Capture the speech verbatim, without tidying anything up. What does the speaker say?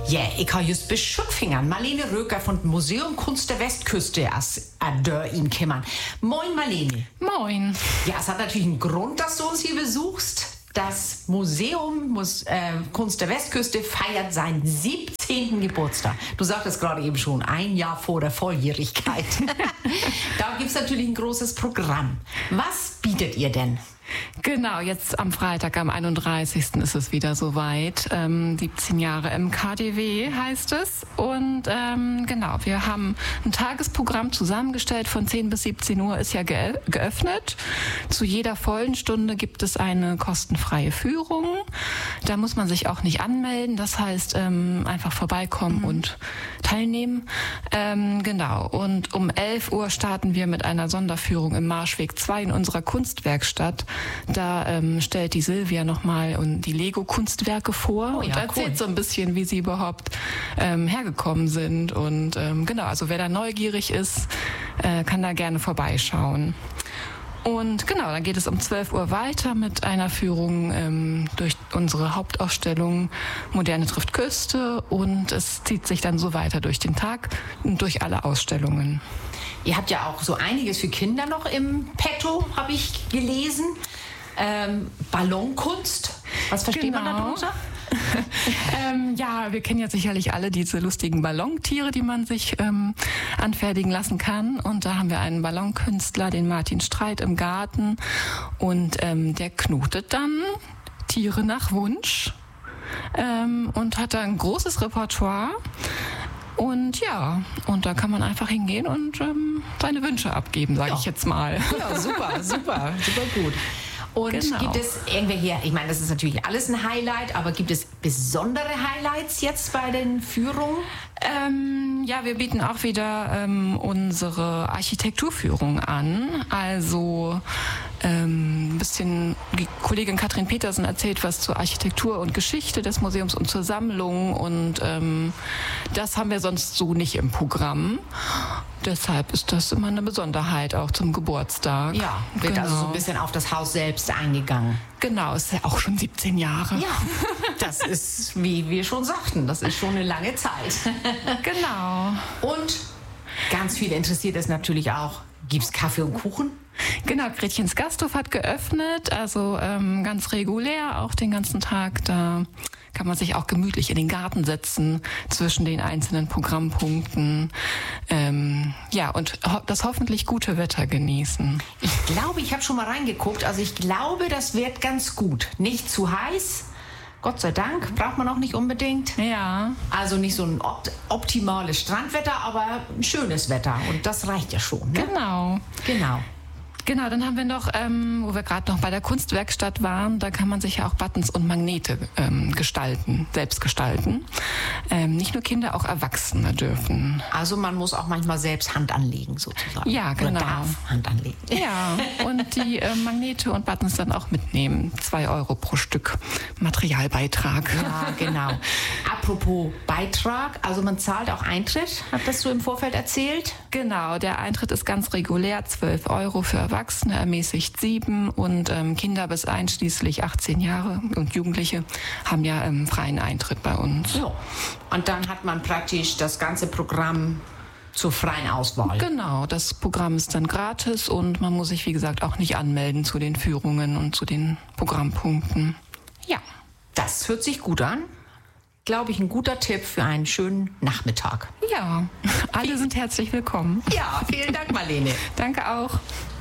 Ja, yeah, ich habe just beschuckfingern. Marlene Röker von Museum Kunst der Westküste als Adör ihn kümmern. Moin, Marlene. Moin. Ja, es hat natürlich einen Grund, dass du uns hier besuchst. Das Museum Mus äh, Kunst der Westküste feiert seinen siebzehnten Geburtstag. Du sagtest gerade eben schon, ein Jahr vor der Volljährigkeit. Da gibt es natürlich ein großes Programm. Was bietet ihr denn? Genau, jetzt am Freitag, am einunddreißigsten ist es wieder soweit. Ähm, siebzehn Jahre M K D W heißt es. Und ähm, genau, wir haben ein Tagesprogramm zusammengestellt. Von zehn bis siebzehn Uhr ist ja ge geöffnet. Zu jeder vollen Stunde gibt es eine kostenfreie Führung. Da muss man sich auch nicht anmelden. Das heißt, ähm, einfach vorbeikommen mhm. und teilnehmen. Ähm, genau, und um elf Uhr starten wir mit einer Sonderführung im Marschweg zwei in unserer Kunstwerkstatt. Da ähm, stellt die Silvia nochmal die Lego-Kunstwerke vor oh, und ja, erzählt cool. so ein bisschen, wie sie überhaupt ähm, hergekommen sind. Und ähm, genau, also wer da neugierig ist, äh, kann da gerne vorbeischauen. Und genau, dann geht es um zwölf Uhr weiter mit einer Führung ähm, durch unsere Hauptausstellung Moderne trifft Küste. Und es zieht sich dann so weiter durch den Tag und durch alle Ausstellungen. Ihr habt ja auch so einiges für Kinder noch im Petto, habe ich gelesen. Ähm, Ballonkunst, was versteht genau. man darunter? ähm, ja, wir kennen ja sicherlich alle diese lustigen Ballontiere, die man sich ähm, anfertigen lassen kann. Und da haben wir einen Ballonkünstler, den Martin Streit, im Garten. Und ähm, der knotet dann Tiere nach Wunsch ähm, und hat da ein großes Repertoire. Und ja, und da kann man einfach hingehen und ähm, seine Wünsche abgeben, sage ja. ich jetzt mal. Ja, super, super, super gut. Und genau. gibt es irgendwelche, ich meine, das ist natürlich alles ein Highlight, aber gibt es besondere Highlights jetzt bei den Führungen? Ähm, ja, wir bieten auch wieder ähm, unsere Architekturführung an. Also ähm, ein bisschen, die Kollegin Katrin Petersen erzählt was zur Architektur und Geschichte des Museums und zur Sammlung. Und ähm, das haben wir sonst so nicht im Programm. Deshalb ist das immer eine Besonderheit, auch zum Geburtstag. Ja, wird genau. also so ein bisschen auf das Haus selbst eingegangen. Genau, ist ja auch schon siebzehn Jahre. Ja, das ist, wie wir schon sagten, das ist schon eine lange Zeit. Genau. Und ganz viel interessiert es natürlich auch, gibt's Kaffee und Kuchen? Genau, Gretchens Gasthof hat geöffnet, also ähm, ganz regulär, auch den ganzen Tag. Da kann man sich auch gemütlich in den Garten setzen zwischen den einzelnen Programmpunkten. Ähm, ja, und ho das hoffentlich gute Wetter genießen. Ich glaube, ich habe schon mal reingeguckt. Also ich glaube, das wird ganz gut. Nicht zu heiß. Gott sei Dank, braucht man auch nicht unbedingt. Ja. Also nicht so ein opt optimales Strandwetter, aber ein schönes Wetter. Und das reicht ja schon. Ne? Genau. Genau. Genau, dann haben wir noch, ähm, wo wir gerade noch bei der Kunstwerkstatt waren, da kann man sich ja auch Buttons und Magnete ähm, gestalten, selbst gestalten. Ähm, nicht nur Kinder, auch Erwachsene dürfen. Also man muss auch manchmal selbst Hand anlegen, sozusagen. Ja, genau. Oder darf Hand anlegen. Ja, und die äh, Magnete und Buttons dann auch mitnehmen. Zwei Euro pro Stück Materialbeitrag. Ja, genau. Apropos Beitrag, also man zahlt auch Eintritt, hattest du im Vorfeld erzählt? Genau, der Eintritt ist ganz regulär, zwölf Euro für Erwachsene, ermäßigt sieben und ähm, Kinder bis einschließlich achtzehn Jahre und Jugendliche haben ja ähm, freien Eintritt bei uns. Ja. Und dann hat man praktisch das ganze Programm zur freien Auswahl. Genau, das Programm ist dann gratis und man muss sich, wie gesagt, auch nicht anmelden zu den Führungen und zu den Programmpunkten. Ja. Das hört sich gut an. Glaube ich, ein guter Tipp für einen schönen Nachmittag. Ja, alle sind herzlich willkommen. Ja, vielen Dank, Marlene. Danke auch.